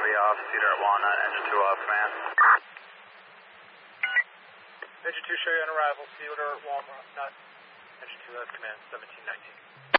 Charlie off, Cedar at Walnut, engine 2 off, command. Engine 2, show you on arrival, Cedar at Walnut, engine 2 off, command, 1719.